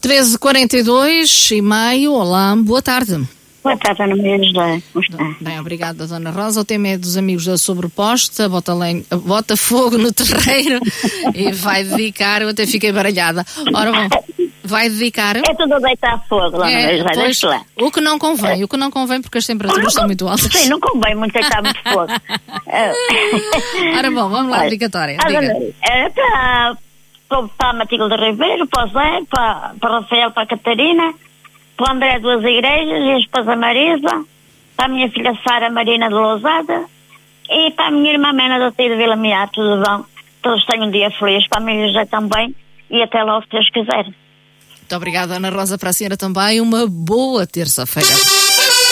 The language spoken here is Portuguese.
13h42 olá, boa tarde. Boa tarde, Ana Maria José. Como está? Bem, obrigada, Dona Rosa. O tema é dos amigos da sobreposta, bota fogo no terreiro e vai dedicar, eu até fiquei baralhada. Ora bom, vai dedicar... É tudo a deitar fogo lá, deixa lá. O que não convém porque as temperaturas estão muito altas. Sim, não convém muito deitar muito fogo. Ora bom, vamos lá, dedicatória. É para a Matilde Ribeiro, para o Zé, para o Rafael, para a Catarina, para o André, duas igrejas, e a esposa Marisa, para a minha filha Sara Marina de Lousada e para a minha irmã Mena da Tia de Vila Mear, tudo bom? Todos tenham um dia feliz, para a minha José também, e até logo, se Deus quiser. Muito obrigada, Ana Rosa, para a senhora também. Uma boa terça-feira.